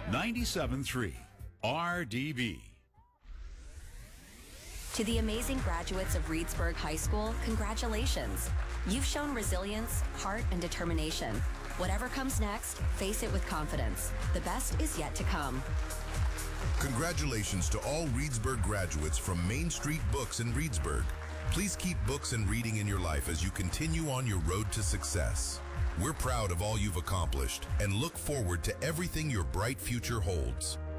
97.3 RDB. To the amazing graduates of Reedsburg High School, congratulations. You've shown resilience, heart, and determination. Whatever comes next, face it with confidence. The best is yet to come. Congratulations to all Reedsburg graduates from Main Street Books in Reedsburg. Please keep books and reading in your life as you continue on your road to success. We're proud of all you've accomplished and look forward to everything your bright future holds.